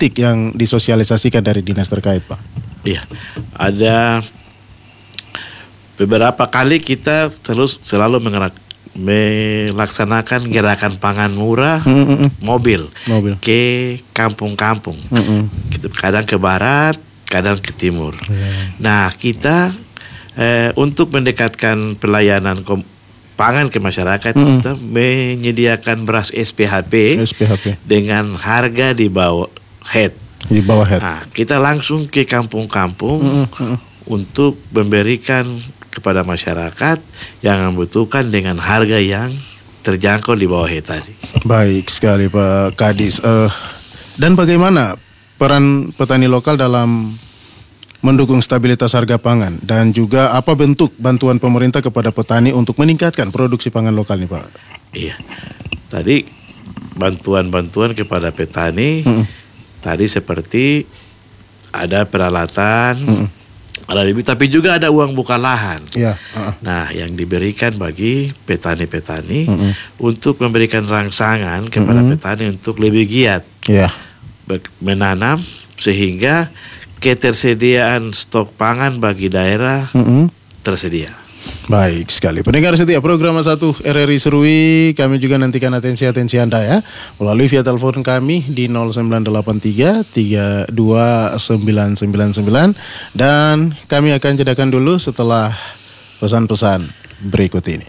titik yang disosialisasikan dari dinas terkait, Pak? Iya, ada beberapa kali kita selalu melaksanakan gerakan pangan murah mobil ke kampung-kampung. Kita kadang ke barat, kadang ke timur. Nah, kita untuk mendekatkan pelayanan pangan ke masyarakat, kita menyediakan beras SPHP dengan harga di bawah head. Nah, kita langsung ke kampung-kampung untuk memberikan kepada masyarakat yang membutuhkan dengan harga yang terjangkau di bawah head tadi. Baik sekali, Pak Kadis. Dan bagaimana peran petani lokal dalam mendukung stabilitas harga pangan, dan juga apa bentuk bantuan pemerintah kepada petani untuk meningkatkan produksi pangan lokal nih, Pak? Iya, tadi bantuan-bantuan kepada petani tadi seperti ada peralatan, ada bibit, tapi juga ada uang buka lahan. Nah, yang diberikan bagi petani-petani untuk memberikan rangsangan kepada petani untuk lebih giat menanam, sehingga ketersediaan stok pangan bagi daerah tersedia. Baik sekali. Pendengar setia program 1 RRI Serui, kami juga nantikan atensi Anda ya melalui via telepon kami di 0983 329999, dan kami akan jadakan dulu setelah pesan-pesan berikut ini.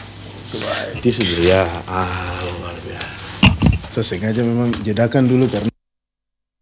Itu sudah luar biasa. Saya sengaja memang jedakan dulu karena